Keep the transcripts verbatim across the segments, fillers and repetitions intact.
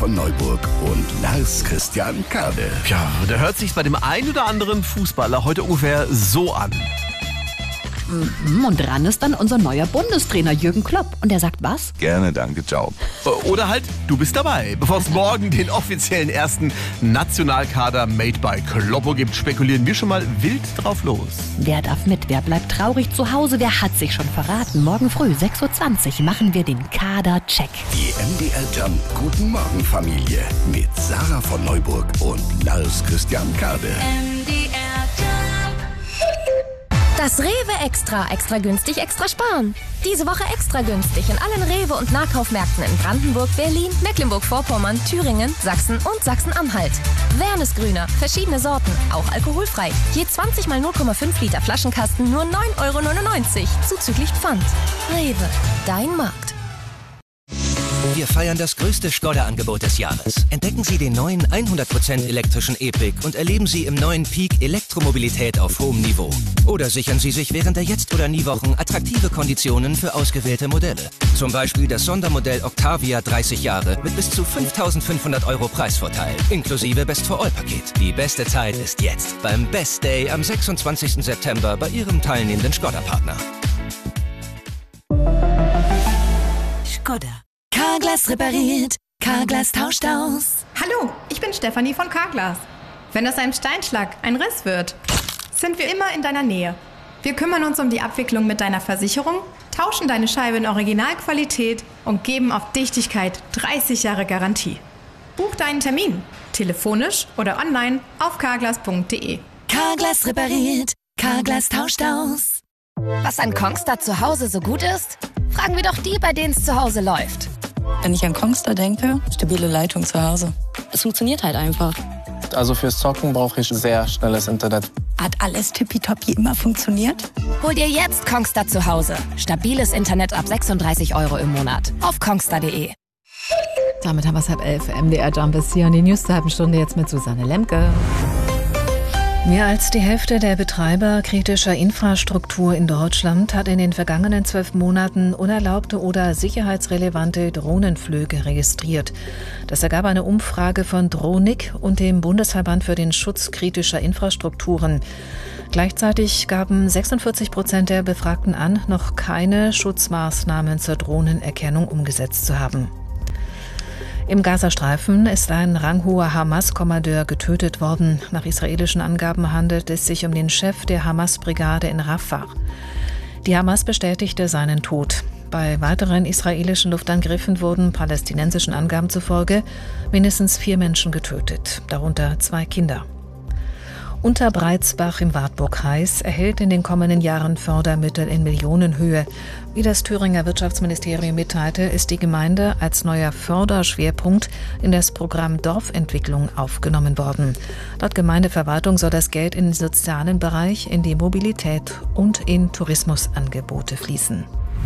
von Neuburg und Lars Christian Kade. Ja, da hört sich bei dem einen oder anderen Fußballer heute ungefähr so an. Und dran ist dann unser neuer Bundestrainer Jürgen Klopp. Und der sagt was? Gerne, danke, ciao. Oder halt, du bist dabei. Bevor es morgen den offiziellen ersten Nationalkader Made by Kloppo gibt, spekulieren wir schon mal wild drauf los. Wer darf mit? Wer bleibt traurig zu Hause? Wer hat sich schon verraten? Morgen früh, sechs Uhr zwanzig, machen wir den Kader-Check. Die M D R Jump Guten Morgen Familie mit Sarah von Neuburg und Lars Christian Kade. M D R Jump. Das Rewe Extra. Extra günstig, extra sparen. Diese Woche extra günstig in allen Rewe- und Nahkaufmärkten in Brandenburg, Berlin, Mecklenburg-Vorpommern, Thüringen, Sachsen und Sachsen-Anhalt. Wernesgrüner, verschiedene Sorten, auch alkoholfrei. Je zwanzig mal null Komma fünf Liter Flaschenkasten nur neun Euro neunundneunzig, zuzüglich Pfand. Rewe, dein Markt. Wir feiern das größte Skoda-Angebot des Jahres. Entdecken Sie den neuen hundert Prozent elektrischen E-Pick und erleben Sie im neuen Peak Elektromobilität auf hohem Niveau. Oder sichern Sie sich während der Jetzt- oder Nie-Wochen attraktive Konditionen für ausgewählte Modelle. Zum Beispiel das Sondermodell Octavia dreißig Jahre mit bis zu fünftausendfünfhundert Euro Preisvorteil, inklusive Best-for-All-Paket. Die beste Zeit ist jetzt beim Best Day am sechsundzwanzigsten September bei Ihrem teilnehmenden Skoda-Partner. Skoda. Carglass repariert, Carglass tauscht aus. Hallo, ich bin Stefanie von Carglass. Wenn aus einem Steinschlag ein Riss wird, sind wir immer in deiner Nähe. Wir kümmern uns um die Abwicklung mit deiner Versicherung, tauschen deine Scheibe in Originalqualität und geben auf Dichtigkeit dreißig Jahre Garantie. Buch deinen Termin, telefonisch oder online auf carglass punkt de. Carglass repariert, Carglass tauscht aus. Was an Kongstar zu Hause so gut ist? Fragen wir doch die, bei denen es zu Hause läuft. Wenn ich an Kongstar denke, stabile Leitung zu Hause. Es funktioniert halt einfach. Also fürs Zocken brauche ich sehr schnelles Internet. Hat alles tippitoppi immer funktioniert? Hol dir jetzt Kongstar zu Hause. Stabiles Internet ab sechsunddreißig Euro im Monat. Auf kongstar punkt de. Damit haben wir es halb elf. M D R Jump ist hier und die News zur halben Stunde jetzt mit Susanne Lemke. Mehr als die Hälfte der Betreiber kritischer Infrastruktur in Deutschland hat in den vergangenen zwölf Monaten unerlaubte oder sicherheitsrelevante Drohnenflüge registriert. Das ergab eine Umfrage von Drohnik und dem Bundesverband für den Schutz kritischer Infrastrukturen. Gleichzeitig gaben sechsundvierzig Prozent der Befragten an, noch keine Schutzmaßnahmen zur Drohnenerkennung umgesetzt zu haben. Im Gazastreifen ist ein ranghoher Hamas-Kommandeur getötet worden. Nach israelischen Angaben handelt es sich um den Chef der Hamas-Brigade in Rafah. Die Hamas bestätigte seinen Tod. Bei weiteren israelischen Luftangriffen wurden palästinensischen Angaben zufolge mindestens vier Menschen getötet, darunter zwei Kinder. Unterbreitsbach im Wartburgkreis erhält in den kommenden Jahren Fördermittel in Millionenhöhe. Wie das Thüringer Wirtschaftsministerium mitteilte, ist die Gemeinde als neuer Förderschwerpunkt in das Programm Dorfentwicklung aufgenommen worden. Laut Gemeindeverwaltung soll das Geld in den sozialen Bereich, in die Mobilität und in Tourismusangebote fließen.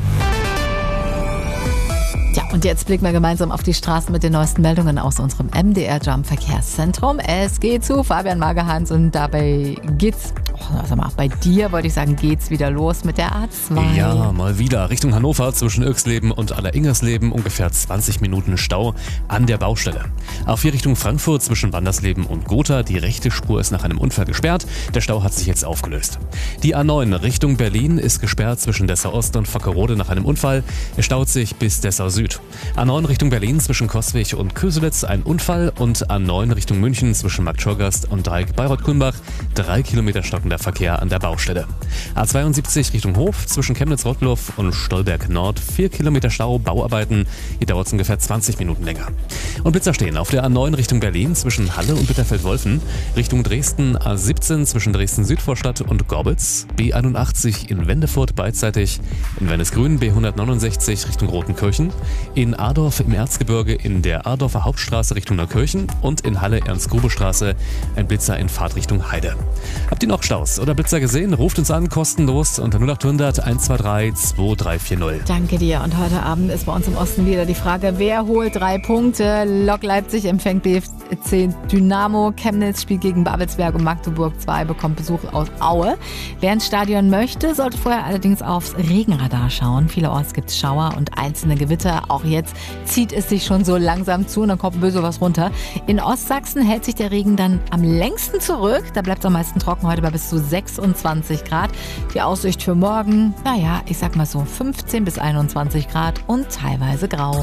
Ja, und jetzt blicken wir gemeinsam auf die Straßen mit den neuesten Meldungen aus unserem M D R Jump Verkehrszentrum. Es geht zu Fabian Magerhans und dabei geht's, oh, sag mal, bei dir wollte ich sagen, geht's wieder los mit der A zwei. Ja, mal wieder Richtung Hannover zwischen Irxleben und Alleringersleben ungefähr zwanzig Minuten Stau an der Baustelle. A vier Richtung Frankfurt zwischen Wandersleben und Gotha, die rechte Spur ist nach einem Unfall gesperrt. Der Stau hat sich jetzt aufgelöst. Die A neun Richtung Berlin ist gesperrt zwischen Dessau Ost und Vockerode nach einem Unfall. Es staut sich bis Dessau Süd. A neun Richtung Berlin zwischen Coswig und Köselitz ein Unfall und A neun Richtung München zwischen Marktschorgast und Dreieck Bayreuth-Kulmbach drei Kilometer stockender Verkehr an der Baustelle. A zweiundsiebzig Richtung Hof zwischen Chemnitz-Rottluff und Stolberg Nord vier Kilometer Stau, Bauarbeiten. Hier dauert es ungefähr zwanzig Minuten länger. Und Blitzer stehen auf der A neun Richtung Berlin zwischen Halle und Bitterfeld-Wolfen, Richtung Dresden A siebzehn zwischen Dresden-Südvorstadt und Gorbitz, B einundachtzig in Wendefurt beidseitig, in Wennesgrün B hundertneunundsechzig Richtung Rotenkirchen, in Adorf im Erzgebirge in der Adorfer Hauptstraße Richtung Neukirchen und in Halle Ernst-Grube-Straße ein Blitzer in Fahrtrichtung Heide. Habt ihr noch Staus oder Blitzer gesehen? Ruft uns an, kostenlos unter null acht hundert eins zwei drei zwei drei vier null. Danke dir. Und heute Abend ist bei uns im Osten wieder die Frage, wer holt drei Punkte? Lok Leipzig empfängt B F C Dynamo, Chemnitz spielt gegen Babelsberg und Magdeburg zwei bekommt Besuch aus Aue. Wer ins Stadion möchte, sollte vorher allerdings aufs Regenradar schauen. Vielerorts gibt es Schauer und einzelne Gewitter, auch Jetzt zieht es sich schon so langsam zu und dann kommt böse was runter. In Ostsachsen hält sich der Regen dann am längsten zurück. Da bleibt es am meisten trocken, heute bei bis zu sechsundzwanzig Grad. Die Aussicht für morgen, naja, ich sag mal so fünfzehn bis einundzwanzig Grad und teilweise grau.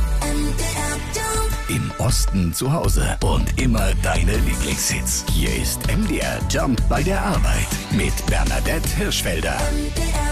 Im Osten zu Hause und immer deine Lieblingshits. Hier ist M D R Jump bei der Arbeit mit Bernadette Hirschfelder.